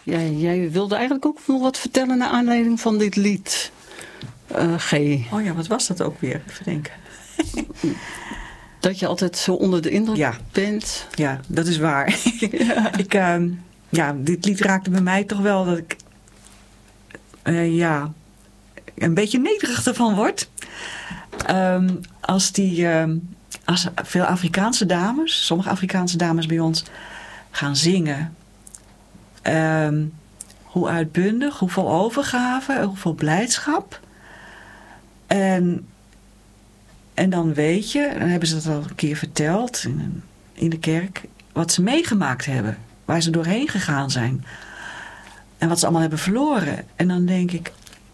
Jij wilde eigenlijk ook nog wat vertellen naar aanleiding van dit lied, G. Oh ja, wat was dat ook weer? Even denken. Dat je altijd zo onder de indruk bent. Ja, dat is waar. Dit lied raakte bij mij toch wel dat ik een beetje nederig ervan word. Als veel Afrikaanse dames, sommige Afrikaanse dames bij ons, gaan zingen. Hoe uitbundig, hoeveel overgave, hoeveel blijdschap. En dan weet je, dan hebben ze dat al een keer verteld in de kerk, wat ze meegemaakt hebben. Waar ze doorheen gegaan zijn. En wat ze allemaal hebben verloren. En dan denk ik,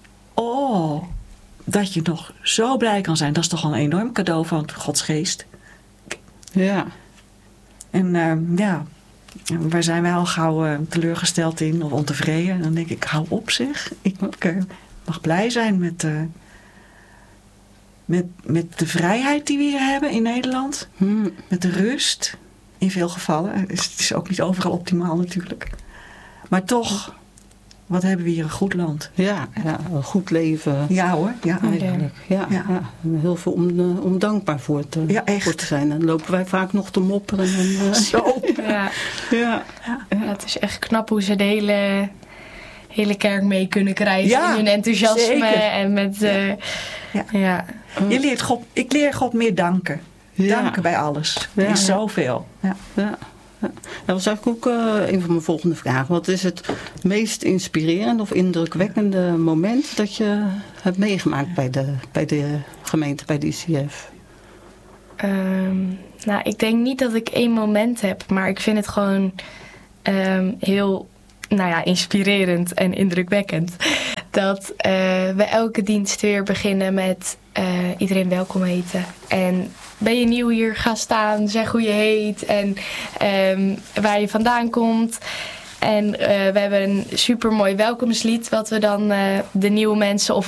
dat je nog zo blij kan zijn. Dat is toch al een enorm cadeau van Gods geest. Ja. En waar zijn wij al gauw teleurgesteld in of ontevreden. En dan denk ik, hou op zeg. Ik mag blij zijn met de vrijheid die we hier hebben in Nederland. Met de rust. In veel gevallen. Het is ook niet overal optimaal natuurlijk. Maar toch, wat hebben we hier een goed land. Ja, een goed leven. Ja hoor. Ja, eigenlijk. Ja. Heel veel om dankbaar voor te zijn. Dan lopen wij vaak nog te mopperen. En, Zo. Ja, het is echt knap hoe ze de hele kerk mee kunnen krijgen. In hun enthousiasme. Zeker. En met... Ik leer God meer danken. Danken bij alles. Er is zoveel. Ja. Dat was eigenlijk ook een van mijn volgende vragen. Wat is het meest inspirerende of indrukwekkende moment dat je hebt meegemaakt bij de gemeente, bij de ICF? Ik denk niet dat ik één moment heb, maar ik vind het gewoon heel inspirerend en indrukwekkend. Dat we elke dienst weer beginnen met iedereen welkom heten. En ben je nieuw hier, ga staan, zeg hoe je heet en waar je vandaan komt. En we hebben een supermooi welkomstlied wat we dan de nieuwe mensen of